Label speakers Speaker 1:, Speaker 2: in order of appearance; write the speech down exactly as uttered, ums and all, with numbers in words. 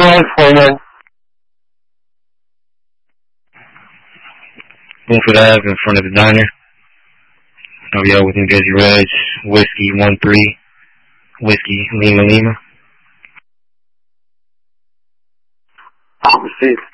Speaker 1: one forty-one.
Speaker 2: Bloomfield Ave in front of the diner. Oh yeah, with New Jersey Reds, Whiskey one three, Whiskey Lima Lima.
Speaker 1: I'll receive.